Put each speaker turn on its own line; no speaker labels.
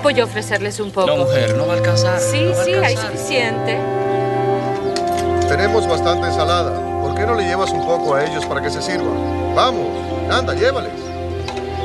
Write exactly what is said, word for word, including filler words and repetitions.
Voy a ofrecerles un poco.
No, mujer, no va a alcanzar.
Sí,
no va a
sí, hay
alcanzar.
suficiente.
Tenemos bastante ensalada. ¿Por qué no le llevas un poco a ellos para que se sirvan? Vamos, anda, llévales.